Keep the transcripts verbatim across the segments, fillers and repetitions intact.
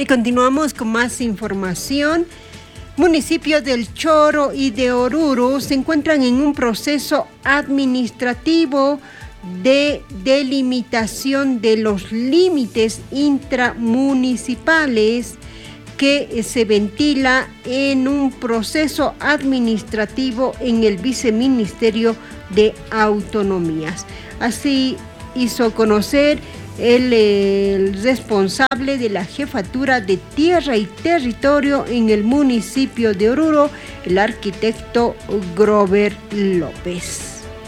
Y continuamos con más información. Municipios del Choro y de Oruro se encuentran en un proceso administrativo de delimitación de los límites intramunicipales que se ventila en un proceso administrativo en el Viceministerio de Autonomías. Así hizo conocer el, el responsable de la Jefatura de Tierra y Territorio en el municipio de Oruro, el arquitecto Grover López.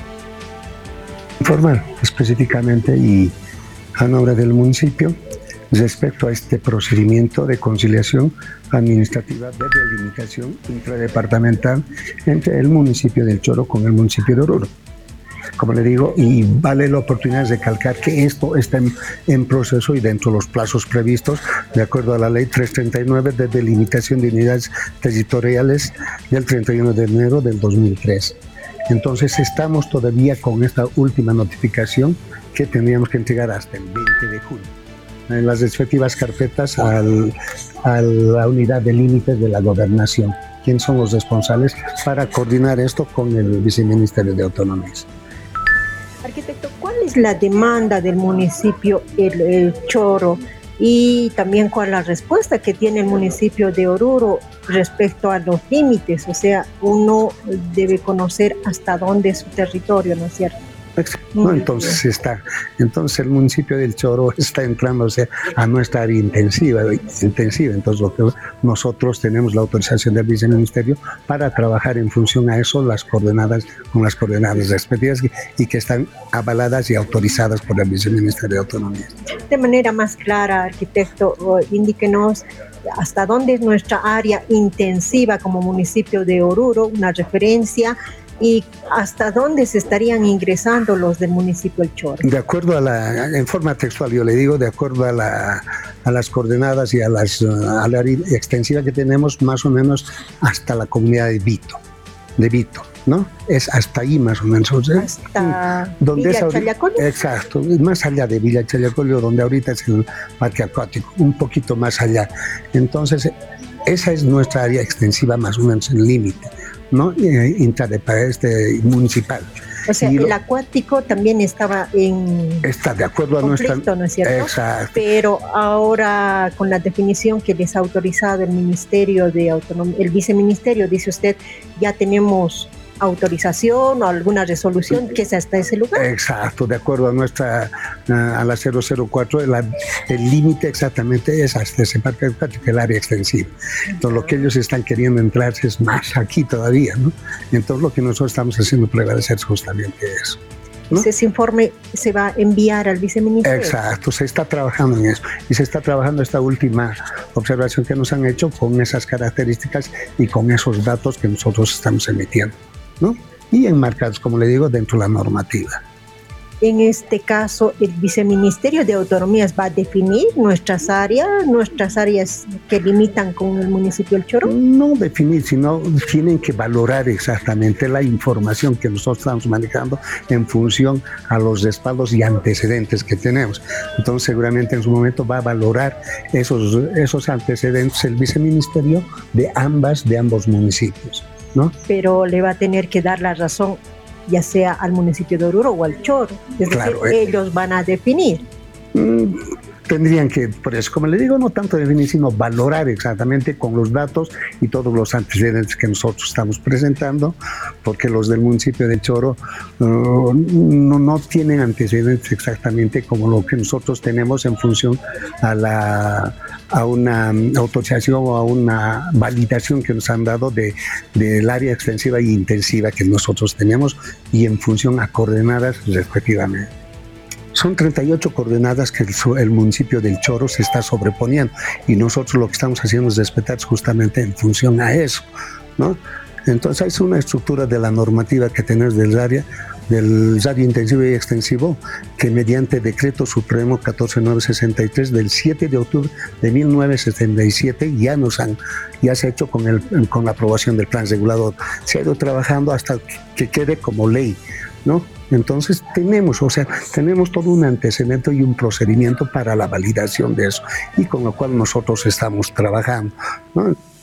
Informar específicamente y a nombre del municipio respecto a este procedimiento de conciliación administrativa de delimitación intradepartamental entre el municipio del Choro con el municipio de Oruro. Como le digo, y vale la oportunidad de recalcar que esto está en, en proceso y dentro de los plazos previstos de acuerdo a la ley trescientos treinta y nueve de delimitación de unidades territoriales del treinta y uno de enero del dos mil tres. Entonces estamos todavía con esta última notificación que tendríamos que entregar hasta el veinte de junio en las respectivas carpetas al, a la unidad de límites de la gobernación. ¿Quiénes son los responsables para coordinar esto con el Viceministerio de Autonomías? Arquitecto, ¿cuál es la demanda del municipio El, el Choro y también cuál es la respuesta que tiene el municipio de Oruro respecto a los límites? O sea, uno debe conocer hasta dónde es su territorio, ¿no es cierto? No, entonces está, entonces el municipio del Choro está entrándose a nuestra área intensiva, intensiva. Entonces lo que nosotros tenemos la autorización del viceministerio para trabajar en función a eso las coordenadas, con las coordenadas respectivas y que están avaladas y autorizadas por el viceministerio de Autonomía. De manera más clara, arquitecto, indíquenos hasta dónde es nuestra área intensiva como municipio de Oruro, una referencia, y hasta dónde se estarían ingresando los del municipio del Choro. De acuerdo a la, en forma textual yo le digo, de acuerdo a, la, a las coordenadas y a, las, a la área extensiva que tenemos, más o menos hasta la comunidad de Vito, de Vito, ¿no? Es hasta ahí más o menos. ¿eh? Hasta donde Villa Challacolio. Exacto, más allá de Villa Challacolio, donde ahorita es el parque acuático, un poquito más allá. Entonces, esa es nuestra área extensiva más o menos, el límite, ¿no? Este, municipal. O sea, y el lo, acuático también estaba en está de acuerdo a conflicto, nuestra, ¿no es cierto? Exacto. Pero ahora con la definición que les ha autorizado el Ministerio de Autonomía, el Viceministerio, dice usted, ya tenemos autorización o alguna resolución que es hasta ese lugar. Exacto, de acuerdo a nuestra a la cero cero cuatro, la, el límite exactamente es hasta ese parque acuático, el área extensiva. Entonces lo que ellos están queriendo entrar es más aquí todavía, ¿no? Entonces lo que nosotros estamos haciendo prevalecer es justamente eso, ¿no? Ese informe se va a enviar al viceministerio. Exacto, se está trabajando en eso y se está trabajando esta última observación que nos han hecho con esas características y con esos datos que nosotros estamos emitiendo, ¿no? Y enmarcados, como le digo, dentro de la normativa. En este caso, el Viceministerio de Autonomías va a definir nuestras áreas, nuestras áreas que limitan con el municipio del Choro. No definir, sino tienen que valorar exactamente la información que nosotros estamos manejando en función a los respaldos y antecedentes que tenemos. Entonces, seguramente en su momento va a valorar esos, esos antecedentes el Viceministerio de ambas, de ambos municipios, ¿no? Pero le va a tener que dar la razón ya sea al municipio de Oruro o al Choro, es claro, decir, eh, ellos van a definir. Mmm, tendrían que, por eso, como le digo, no tanto definir, sino valorar exactamente con los datos y todos los antecedentes que nosotros estamos presentando, porque los del municipio de Choro uh, no, no tienen antecedentes exactamente como lo que nosotros tenemos en función a la a una autorización o a una validación que nos han dado de del área extensiva e intensiva que nosotros tenemos y en función a coordenadas respectivamente. Son treinta y ocho coordenadas que el, el municipio del Choro se está sobreponiendo y nosotros lo que estamos haciendo es respetar justamente en función a eso, ¿no? Entonces es una estructura de la normativa que tenemos del área, del área intensivo y extensivo, que mediante decreto supremo catorce mil novecientos sesenta y tres del siete de octubre de mil novecientos setenta y siete ya nos han, ya se ha hecho con, el, con la aprobación del plan regulador. Se ha ido trabajando hasta que quede como ley, ¿no? Entonces tenemos, o sea, tenemos todo un antecedente y un procedimiento para la validación de eso, y con lo cual nosotros estamos trabajando, ¿no?